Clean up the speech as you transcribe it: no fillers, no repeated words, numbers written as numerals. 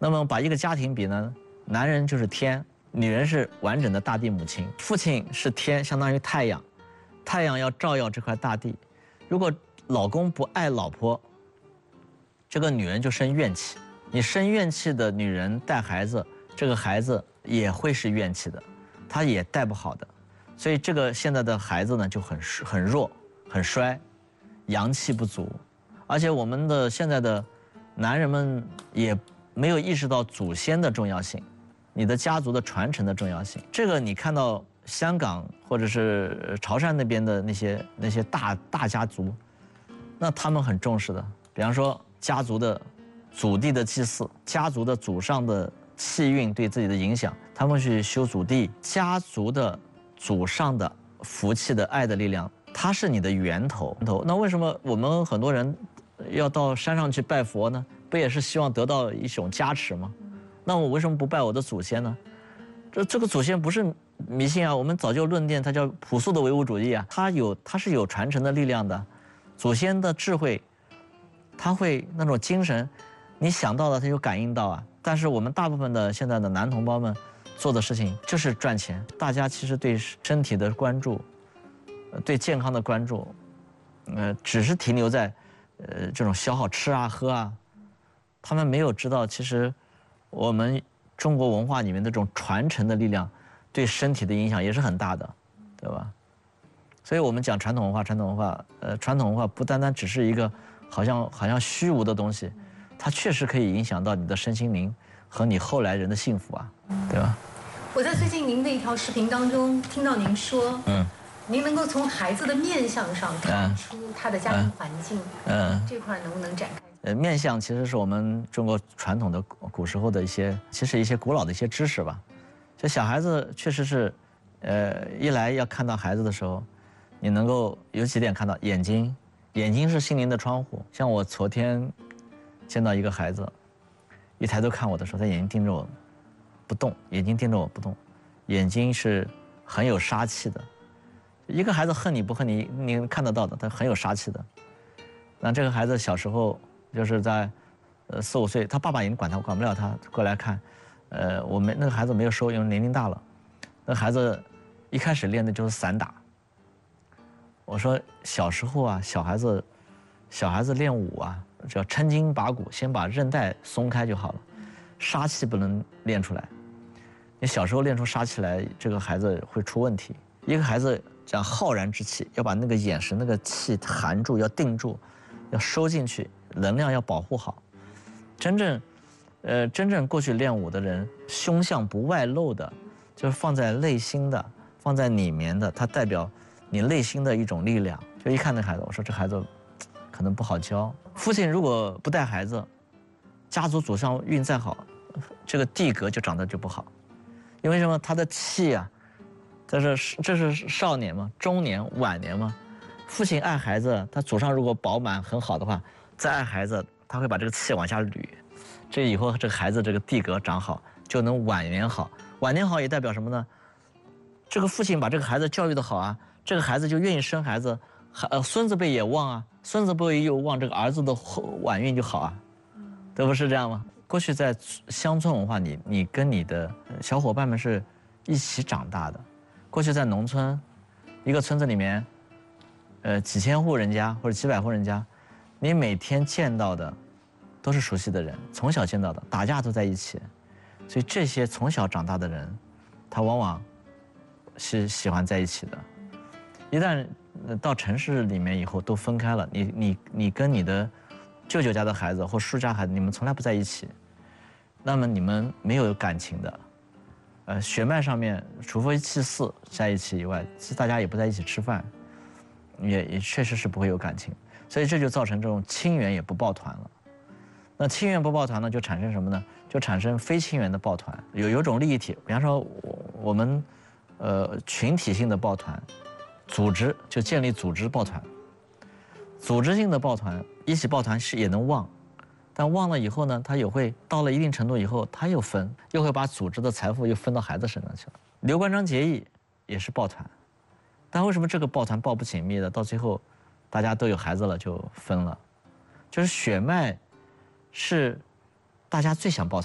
那么把一个家庭比呢，男人就是天，女人是完整的大地母亲。父亲是天，相当于太阳，太阳要照耀这块大地。如果老公不爱老婆，这个女人就生怨气。你生怨气的女人带孩子，这个孩子也会是怨气的，她也带不好的。所以这个现在的孩子呢就很弱、很衰，阳气不足。而且我们的现在的男人们也没有意识到祖先的重要性，你的家族的传承的重要性。这个你看到香港或者是潮汕那边的那些大家族，那他们很重视的。比方说家族的祖地的祭祀，家族的祖上的气运对自己的影响，他们去修祖地，家族的祖上的福气的爱的力量，它是你的源头。那为什么我们很多人要到山上去拜佛呢？不也是希望得到一种加持吗？那我为什么不拜我的祖先呢？这个祖先不是迷信啊，我们早就论辩，它叫朴素的唯物主义啊，它是有传承的力量的，祖先的智慧，它会那种精神，你想到了它就感应到啊。但是我们大部分的现在的男同胞们做的事情就是赚钱，大家其实对身体的关注，对健康的关注，只是停留在这种消耗吃啊喝啊。他们没有知道，其实我们中国文化里面的这种传承的力量，对身体的影响也是很大的，对吧？所以我们讲传统文化，传统文化不单单只是一个好像虚无的东西，它确实可以影响到你的身心灵和你后来人的幸福啊，对吧？ 我在最近您的一条视频当中听到您说，您能够从孩子的面相上看出他的家庭环境，这块能不能展开？ 面相其实是我们中国传统的古时候的一些古老的一些知识吧。就小孩子确实是，一来要看到孩子的时候，你能够有几点看到眼睛是心灵的窗户。像我昨天见到一个孩子，一抬头看我的时候，他眼睛盯着我不动，眼睛是很有杀气的。一个孩子恨你不恨你，你看得到的，他很有杀气的。那这个孩子小时候就是在4、5岁，他爸爸已经管不了他，过来看，我们那个孩子没有收，因为年龄大了。那个孩子一开始练的就是散打。我说小时候啊，小孩子练武啊，只要抻筋拔骨，先把韧带松开就好了，杀气不能练出来。你小时候练出杀气来，这个孩子会出问题。一个孩子这样浩然之气，要把那个眼神那个气含住，要定住，要收进去，能量要保护好。真正过去练武的人，凶相不外露的，就是放在内心的，放在里面的，它代表你内心的一种力量。就一看那孩子，我说这孩子可能不好教。父亲如果不带孩子，家族祖上运再好，这个地格就长得就不好。因为什么？他的气啊，这是少年嘛，中年晚年嘛。父亲爱孩子，他祖上如果饱满很好的话，再爱孩子，他会把这个气往下捋。这以后这个孩子这个地格长好，就能晚年好。晚年好也代表什么呢？这个父亲把这个孩子教育的好啊，这个孩子就愿意生孩子，孙子辈也旺啊，孙子辈又旺，这个儿子的晚运就好啊，这不是这样吗？过去在乡村文化里，你跟你的小伙伴们是一起长大的。过去在农村，一个村子里面，几千户人家或者几百户人家，你每天见到的都是熟悉的人，从小见到的，打架都在一起，所以这些从小长大的人，他往往是喜欢在一起的。一旦到城市里面以后都分开了，你跟你的舅舅家的孩子或叔家孩子，你们从来不在一起，那么你们没有感情的。血脉上面，除非祭祀在一起以外，大家也不在一起吃饭，也确实是不会有感情，所以这就造成这种亲缘也不抱团了。那亲缘不抱团呢，就产生什么呢？就产生非亲缘的抱团，有种利益体，比方说我们群体性的抱团，组织就建立组织抱团，组织性的抱团一起抱团是也能旺。但忘了以后呢，他也会到了一定程度以后，他又会把组织的财富又分到孩子身上去了。刘关张结义也是抱团，但为什么这个抱团抱不紧密的，到最后大家都有孩子了就分了？就是血脉是大家最想抱团。